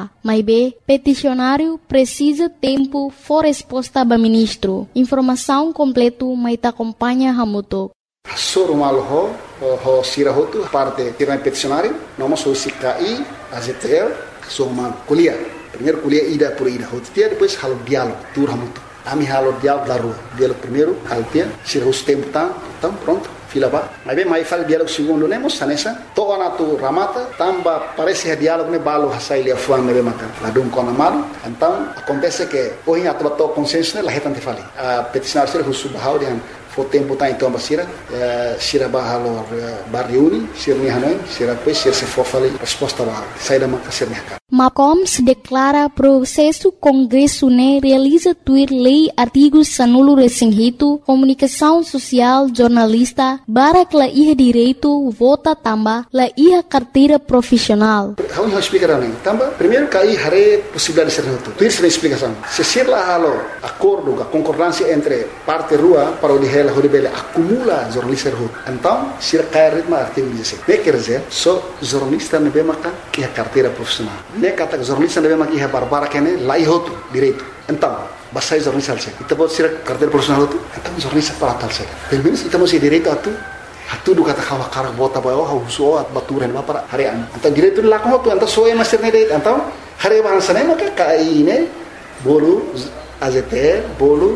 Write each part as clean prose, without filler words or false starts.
Mas peticionário precisa tempo for resposta do ministro. Informação completa mas acompanha Hamuto. Soro malo ho sira hotu parte tirai peticionário, nós somos CKI, AZTL, somos kuliah. Primeiro kuliah ida por ida hotu dia, depois halo diálogo, tur Hamuto. Ami halo diálogo da rua. Diálogo primeiro, halo dia, sira os tempo então pronto. Fila ba. Mas bem, mais fala diálogo segundo, nemos sanessa. Toa na tu ramata, tamba parece que diálogo ne balo hasai lia fuang ne maka. Ladum kona malu. Então acontece que hoje a tua consciência la retante fali. A peticionário ser husu bahau dengan fo tempo tá então basira, sira bahalo barriuni, sira ni hanoi, sira depois sira se for fali resposta ba. Sai da maka sira mercado. Macoms declara processo Congresso ne realiza tuir lei artigos sanulo resinghito, comunicação social, jornalista, barak la iha direito, vota tamba, la iha carteira profissional. Vamos explicar né? Tamba, primeiro cai hare possibilidade de ser neutro. Tuir sem explicação. Se ser lá halo acordo, a concordância entre parte rua para o lihela horibele acumula jornalista rua. Então, se cai ritmo artigo 16. Ne quer dizer, só jornalista ne bem makan iha carteira profissional. Ne kata jornalista ne bem makan iha barbara kene lá ihoto direito. Então, basai jornalista alse. Kita buat sira carteira profissional tu. Então jornalista para tal se. Pelo menos kita masih direito atu do kata kawa karak bota bawa hauso at baturan ba para harian. Então direito lá com tu, então só é master ne direito. Então hari bahasa ne maka KAI ne bolu AZTL bolu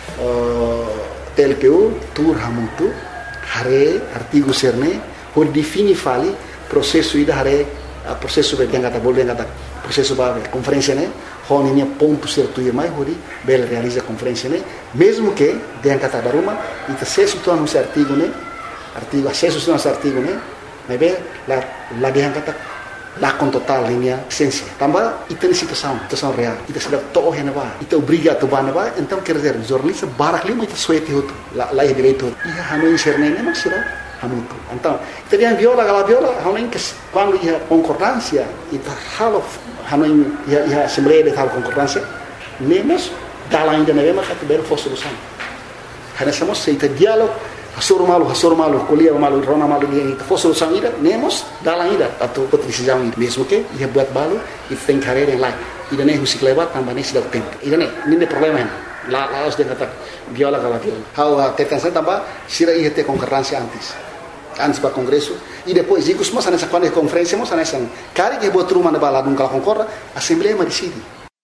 TLPU tur Hamutu hari artigo serne por defini fali processo ida hari processo be kata bolu kata processo ba conferência ne honinya ponto certo e mais hori bela realiza conferência ne mesmo que den kata daruma ita se situan no artigo ne artigo acesso no artigo ne mas be la den kata la com total linha essência também ita situação real ita sedap to hena ba ita obriga to ba na ba então quer dizer jornalista barak lima ita suete hoto la direito ia hanoi serne ne mas será Hamutu. Então, ita dia viola hanoi que quando ia concordância ita halo hanoi ia assembleia de tal concordância nemos dala ainda na mesma categoria for solução hanasamos seita diálogo hasoro malu kuliah malu rona malu dia ita for solução ida nemos dala ainda atau decisão ida mesmo que ia buat balu ita tem carreira em lá ida nem musik lewat tambah nem sudah tempo ida nem problema lá os dia kata viola how tetansa tambah sira ia ter concordância antes para congresso e depois digo semua nessa quando conferência mos nessa cari que botou uma na bala nunca concorda assembleia decide.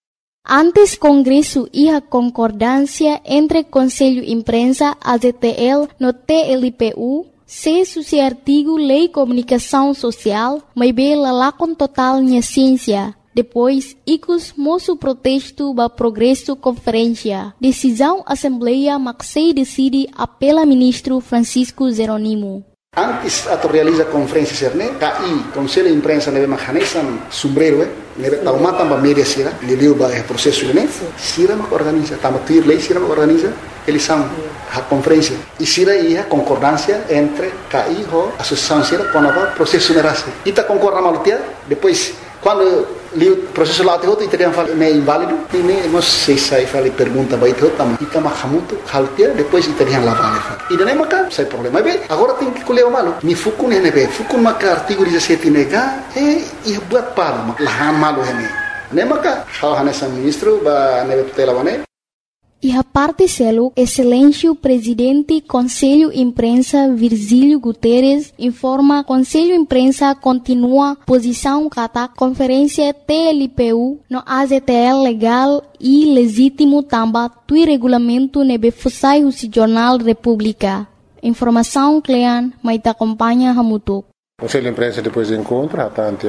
Antes Congresso iha concordância entre Conselho Imprensa AZTL no TLPU se suci artigo Lei Comunicação Social mas bela lá com total minha ciência. Depois, icos moço protesto ba progresso conferência. Decisão Assembleia Maxei decide apela ministro Francisco Zeronimo. Antes ato realiza conferência serne, KI, Conselho de Imprensa nebe mahanesan sombrero, nebe taumatan ba media sira, liliu ba processo ne, sira mak organiza, tamatir lei sira mak organiza, eles são a conferência. E sira ia concordância entre KI ho associação sira com a processo nerase. Ita concorda malutia, depois quando o processo lá tem teriam falado é inválido e nem nós sei fali pergunta vai ter também e tama Hamutu haltia depois teriam lá vale e daí maca sai problema bem agora tem que colher o malo ni fukun ne be fukun maca artigo 17 nega e buat palo lahan malo ne maca how hanesa ministro ba nebe tutela bane. E a parte selo, excelêncio presidente Conselho Imprensa Virgílio Guterres informa Conselho Imprensa continua posição kata conferência TLPU no AZTL legal e legítimo tamba tui regulamento nebe fusai o Jornal República. Informação Clean, mas acompanha Hamutu. Conselho de Imprensa depois do encontro,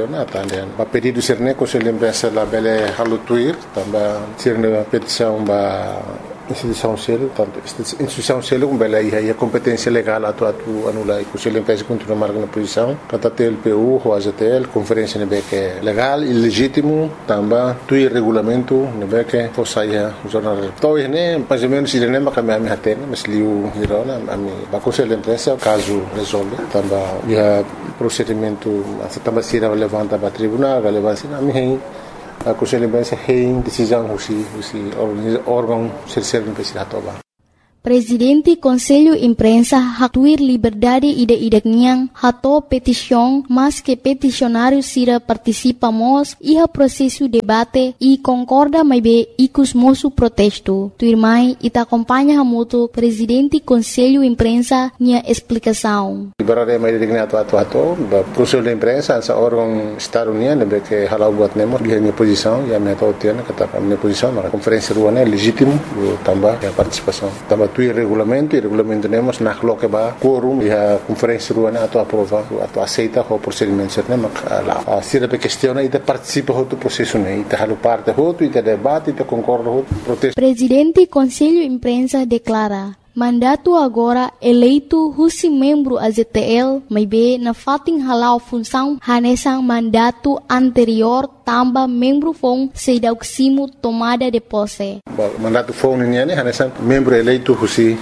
a pedido de Serne, Conselho de Imprensa lá bele halutuir, também Serne a petição da instituição selo, tanto instituição selo como bele aí a competência legal atu anula e Conselho de Imprensa continua marcando posição, kata TLPU, o AZTL, conferência nebe que legal e legítimo, também tui regulamento nebe que fosse o jornal. Então né, mais ou menos Serne makami ami hatene, mas liu hirona ami ba Conselho de Imprensa caso resolve, também ia procedimento também se levanta para tribunal, relevância na minha a Conselho de Imprensa tem decisão se órgão ser no presidente toba. Presidente Conselho Imprensa hatuir liberdade ida-idaknya hato petição, mas que peticionário sira participamos iha processo debate e concorda mais bem icus moço protesto. Tuirmai ita acompanha hamuto Presidente Conselho Imprensa nia explicação. Liberdade mais idaknya atu Conselho de Imprensa essa órgão Estado-União lembra que halau buat nemos dia minha posição e a minha tautiana kata a minha posição na conferência ruana é legítimo também a participação também tu regulamento temos na coloca ba quorum e a conferência ruana atu aprova atu aceita o procedimento certo mak lá se da questiona e da participa do processo né e halu parte e da debate e da concorda protesto. Presidente Conselho Imprensa declara mandato agora eleito husi membro AZTL may be na fating halau função hanesang mandato anterior tamba membro fong sedauksimo tomada de posse. Mandato fong niya ni hanesang membro eleito husi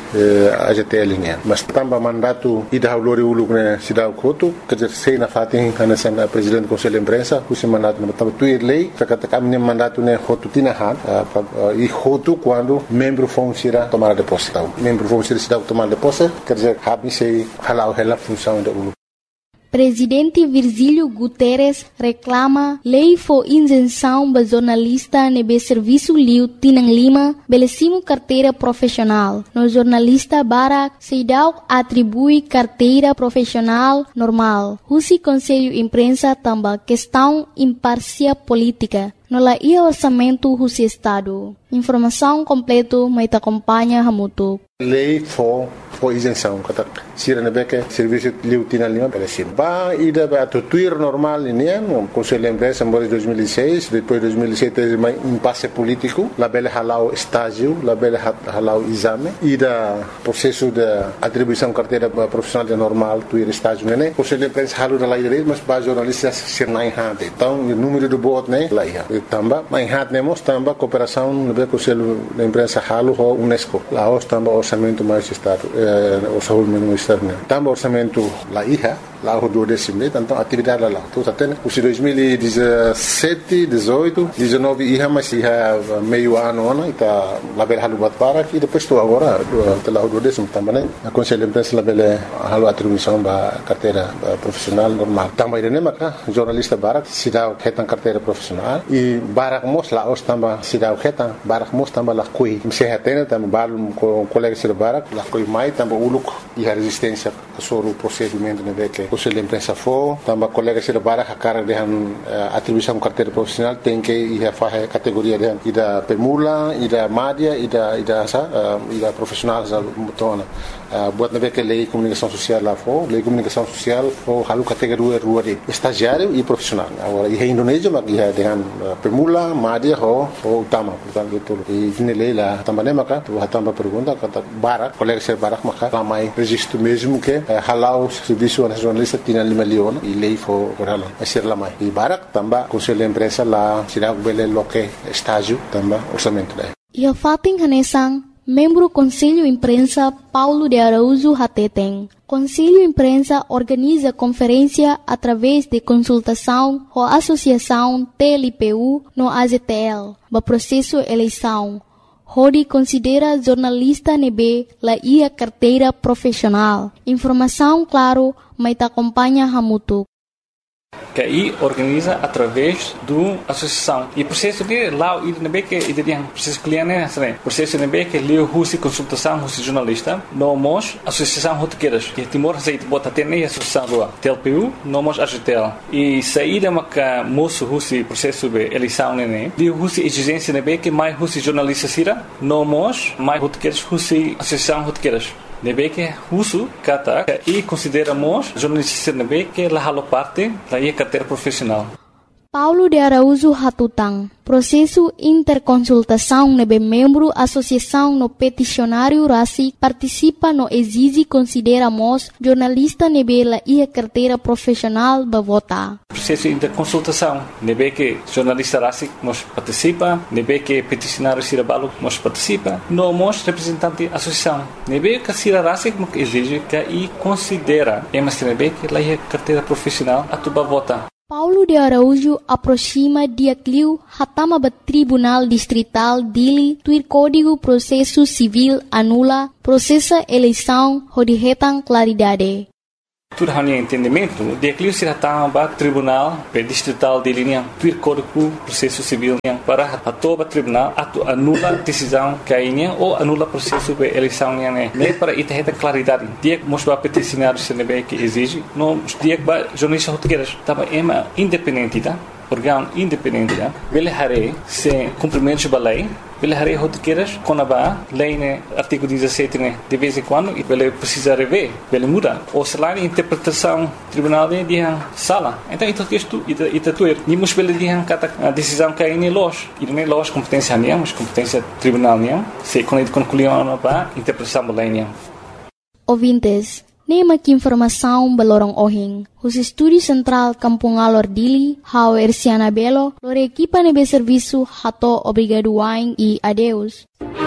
AZTL niya. Mas tamba mandato ida haulori uluk na sidaw koto kajer sei na fating hanesang presidente Conselho de Imprensa husi mandato na tamba tuir lei kakata kami mandato ne hotu tinahan e hotu quando membro fong sira tomada de posse. Vamos ser cidade tomar de posse, quer dizer, se halau a função da ULU. Presidente Virgílio Guterres reclama lei for isenção ba jornalista nebe serviço liu Tinang Lima belecimo carteira profissional. No jornalista Barak Seidau atribui carteira profissional normal. Husi Conselho Imprensa tamba questão imparcial política. No la ia orçamento husi Estado. Informação completo mai acompanha hamutu. Lei for isenção kata sira na beke serviço liu Tinang Lima belecim. Ba ida ba tuir normal ini Conselho de Imprensa em 2006, depois 2007 teve um impasse político, la bele halau estágio, la bele halau exame, ida processo de atribuição carteira profissional de normal tuir estágio né. Conselho de Imprensa halu da lei direito, mas ba jornalistas sir na hante. Então o número do voto né lá ia. Tamba, mas hante nemos tamba cooperação no Conselho de Imprensa halu ho UNESCO. Lá os tamba orçamento mais estado, orçamento externo. Tamba orçamento lá ia. Lá o 12 então atividade lá. Então até os 2017, 18, 19 ia mas ia meio ano está lá bela halu bat para e depois estou agora lá o 12 também né. A Conselho de Imprensa lá bela halu atribuição ba carteira profissional normal. Também né maka jornalista barak sidau hetan carteira profissional e barak mos lá os tamba sidau hetan barak mos tamba lá coi. Se hetena tamba balum com colega sir barak lá coi mai tamba uluk e a resistência sobre o procedimento né que Conselho de Imprensa for, também colegas de Barak a cara de atribuição carteira profissional tem que ir a fazer categoria de ida pemula, ida média, ida profissional já mutona. Buat nabe que lei comunicação social lá for, lei comunicação social for halu categoria rua de estagiário e profissional. Agora e Indonésia mas ia dengan pemula, média ho utama, portanto itu. E ini lei lá também maka tu também pergunta kata Barak, colegas de Barak maka ramai registro mesmo que halau serviço nacional Tinang Lima Leon e lei for halau. Asir lamai. E Barak também Conselho de Imprensa lá sirag bele loke estágio também orçamento daí. Ia fating hanesang membro Conselho Imprensa Paulo de Araújo Hateteng. Conselho Imprensa organiza conferência através de consultação com a Associação TLPU no AZTL, no processo eleição. Hodi considera jornalista nebe la ia carteira profissional. Informação claro, mas acompanha hamutu. Que aí organiza através do associação e processo de lá e nebe que ele tem processo cliente né processo nebe que leu husi consultação husi jornalista nomos associação rotequeiras que Timor aceita bota ter nem associação rua TLPU nomos AGTL e saída maca moço husi processo de eleição né leu husi exigência nebe que mais husi jornalista sira nomos mais rotequeiras husi associação rotequeiras nebe que uso kata e consideramos jornalista nebe que la halo parte la ia carteira profissional. Paulo de Araújo Hatutang. Processo interconsultação nebe membro associação no peticionário RACI participa no exige consideramos jornalista nebe la ia carteira profissional ba vota. Processo interconsultação nebe que jornalista RACI nos participa, nebe que peticionário Sirabalo nos participa, nomos representante associação. Nebe que Sira RACI exige que e considera, mas nebe que la ia carteira profissional a tuba vota. Paulo de Araújo aproxima dia Clio hatama ba Tribunal Distrital Dili tuir Código Processo Civil anula processa eleição rodihetang claridade. Tudo hanya entendimento, dia Clio se hatama Tribunal Distrital Dili yang tuir Código Processo Civil yang para atoba tribunal atu anula decisão kainya ou anula processo de eleição yang ne para itaheta claridade. Dia mosba peticionário CNB que exige, no dia ba jornalista roteeiros tava ema independente, tá? Órgão independente, tá? Bele hare se cumprimento da lei. Bele hare roteeiros quando ba lei né artigo 17 né de vez em quando e bele precisa rever, bele muda. Ou se lá interpretação tribunal de dia sala. Então isso ita tuer. Ni mos bele dia kata a decisão que é los. E não é los competência nem, mas competência tribunal nem. Se quando concluiu ba interpretação da lei nem. Ouvintes, nema que informação belorong ohing. Os estúdios central Kampung Alor Dili, hau Erciana Belo, lore equipa nebe serviço hato obrigado waing e adeus.